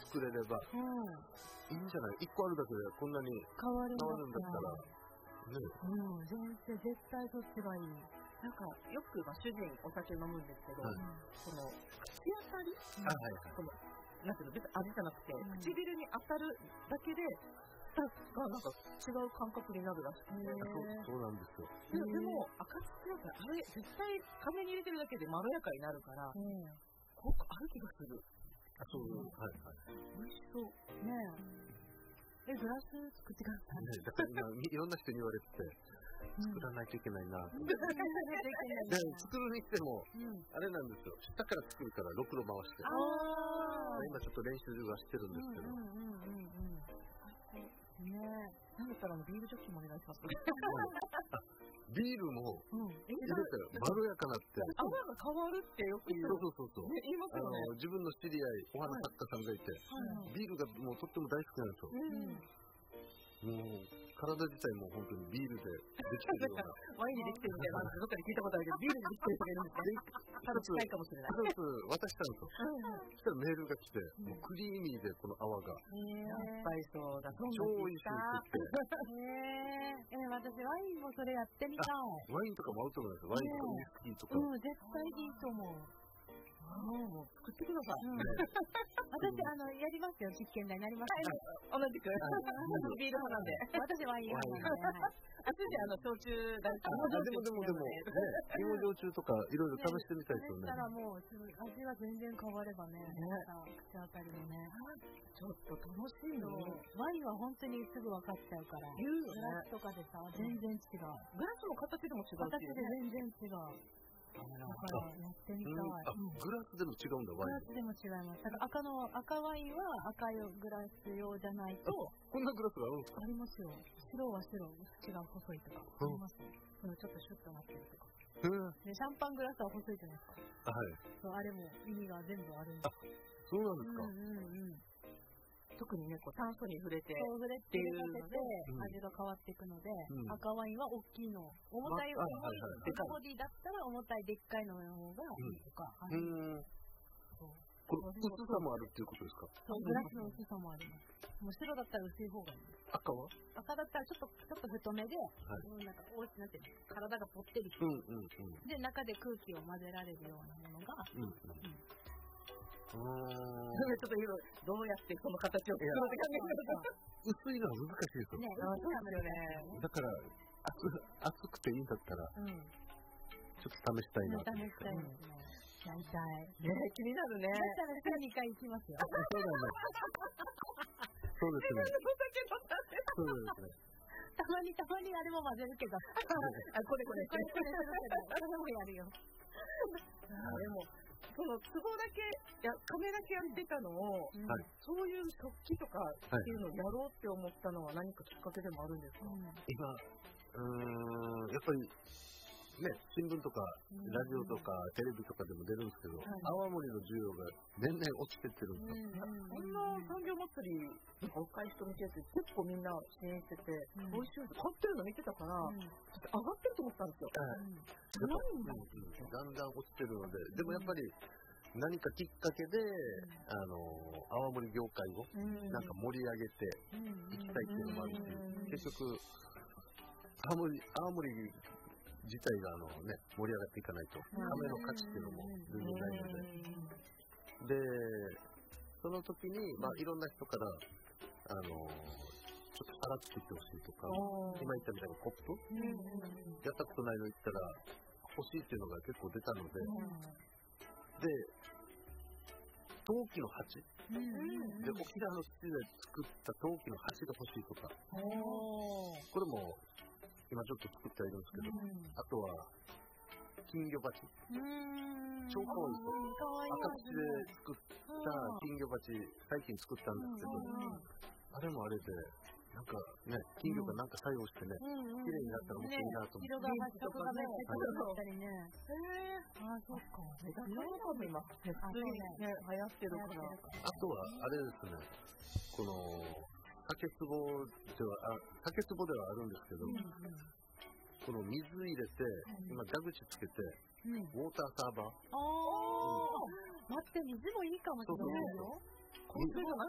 作れれば、いいんじゃない？1個あるだけでこんなに変わるんだったら、ね。 絶対そっちがいい。 なんかよく主人お酒飲むんですけど、その口当たり、このなんていうの、別に味じゃなくて、唇に当たるだけで舌がなんか違う感覚になるらしくて、 そうなんですよ。 でも赤土だったらあれ絶対亀に入れてるだけでまろやかになるから、効果ある気がする。美味しそうね。グラス作ってください。 だから今いろんな人に言われてて、作らないといけないなと。で作るにしても、あれなんですよ。下から作るからろくろ回して。今ちょっと練習はしてるんですけど。 なんだったらビールジョッキもお願いします。 ビールも入れたらまろやかなって。 泡が変わるってよく言う。 そう。 言いますよね。 自分の知り合い、お花作家さんがいて、ビールがもうとっても大好きなんですよ。もう体自体も本当にビールでできてるような。 ワインにできてるみたいな、どっかで聞いたことあるけど、ビールでできてる人がいるんですね。ただ近いかもしれない。 渡したんですよ。そしたらメールが来て、もうクリーミーでこの泡が。 やっぱりそうだ。 超美味しいって言って。私ワインもそれやってみたい。 ワインとかも合うと思います。ワインとかウイスキーとか。 絶対いいと思う。 もう作ってください。 私やりますよ、実験台になります。 同じく。ビール派なんで。 私ワイン派なんで。 焼酎大好き。 でも芋焼酎とかいろいろ試してみたいですよね。 だからもう味が全然変わればね、口当たりもね。 ちょっと楽しいの。 ワインは本当にすぐ分かっちゃうから。 言うよね。 グラスとかでさ、全然違う。 グラスも形でも違う。 形で全然違う。だからやってみたい。 グラスでも違うんだ、ワイン。 グラスでも違います。だから赤ワインは赤いグラス用じゃないと。 こんなグラスがあるんですか？ ありますよ。白は白、違う細いとかありますね。ちょっとシュッとなってるとか。でシャンパングラスは細いじゃないですか。あれも意味が全部あるんです。 そうなんですか。 特にね、炭素に触れてっていうので味が変わっていくので、赤ワインは大きいの、重たいボディだったら重たいでっかいのの方がいいとかある。 これ薄さもあるっていうことですか？ そう、グラスの薄さもあります。もう白だったら薄い方がいい。 赤は？ 赤だったらちょっと太めで、なんか大きくなって体がぽってりしてで中で空気を混ぜられるようなものが。 ちょっと今どうやってその形を作ろうって考えてる薄いのは難しいですよ。 そうなんだよね。 だから熱くていいんだったらちょっと試したいなと思って。 やりたい。 気になるね。 だったら週2回行きますよ。 そうですね。そうですね。 たまにあれも混ぜるけど。 これするけど。 それもやるよ。 でもその都合だけカメラ系やってたのを、そういう食器とかっていうのをやろうって思ったのは何かきっかけでもあるんですか？ 今やっぱりね、新聞とかラジオとかテレビとかでも出るんですけど、泡盛の需要が年々落ちてってるんですよ。 こんな産業祭り若い人向けって結構みんな支援してて、美味しい買ってるの見てたから、ちょっと上がってると思ったんですよ。 だんだん落ちてるので、でもやっぱり何かきっかけで泡盛業界をなんか盛り上げていきたいっていうのもあるし、結局泡盛自体が盛り上がっていかないと、亀の価値っていうのも全然ないので、その時に、いろんな人から、ちょっと洗っていってほしいとか、今言ったみたいなコップ、やったことないの言ったら、欲しいっていうのが結構出たので、陶器の鉢、で沖縄の土で作った陶器の鉢が欲しいとか、これも、今ちょっと作ってはいるんですけど、あとは金魚鉢、超可愛いですよ。赤土で作った金魚鉢、最近作ったんですけど、あれもあれでなんかね、金魚がなんか作用してね、綺麗になったらもっといいなと思って。 色が発色がめっちゃ綺麗だったりね。そうか。 色々も今普通にね流行ってるから。 あとはあれですね、この竹壺ではあるんですけど、この水入れて、今蛇口つけて、ウォーターサーバー。 待って、水もいいかもしれないよ。